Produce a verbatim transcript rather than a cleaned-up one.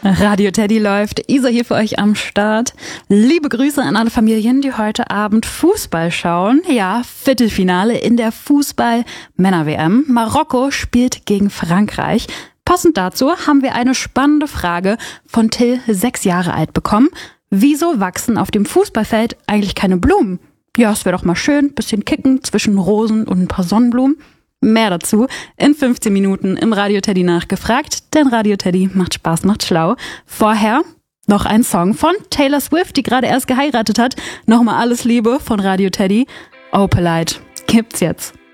Radio Teddy läuft, Isa hier für euch am Start. Liebe Grüße an alle Familien, die heute Abend Fußball schauen. Ja, Viertelfinale in der Fußball-Männer-W M. Marokko spielt gegen Frankreich. Passend dazu haben wir eine spannende Frage von Till, sechs Jahre alt, bekommen. Wieso wachsen auf dem Fußballfeld eigentlich keine Blumen? Ja, es wäre doch mal schön, bisschen kicken zwischen Rosen und ein paar Sonnenblumen. Mehr dazu in fünfzehn Minuten im Radio Teddy nachgefragt, denn Radio Teddy macht Spaß, macht schlau. Vorher noch ein Song von Taylor Swift, die gerade erst geheiratet hat. Nochmal alles Liebe von Radio Teddy. Opalite gibt's jetzt.